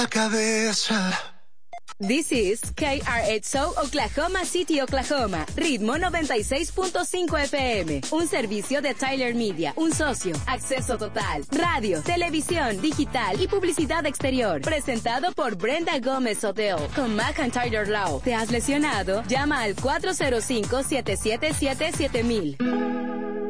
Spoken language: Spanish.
La cabeza. This is KRXO Oklahoma City, Oklahoma. Ritmo 96.5 FM. Un servicio de Tyler Media. Un socio. Acceso total. Radio, televisión, digital y publicidad exterior. Presentado por Brenda Gómez Hotel. Con McIntyre Law. ¿Te has lesionado? Llama al 405-777-7000.